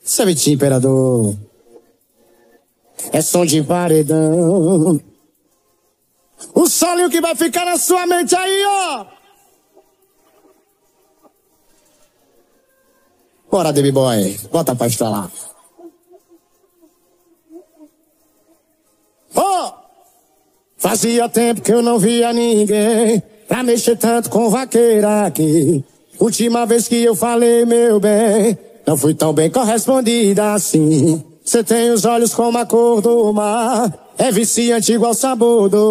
Sabe, imperador, é som de paredão. O solinho que vai ficar na sua mente aí, ó. Bora, Baby Boy, bota pra estralar. Oh! Fazia tempo que eu não via ninguém pra mexer tanto com vaqueira aqui. Última vez que eu falei, meu bem, não fui tão bem correspondida assim. Cê tem os olhos como a cor do mar, é viciante igual sabor do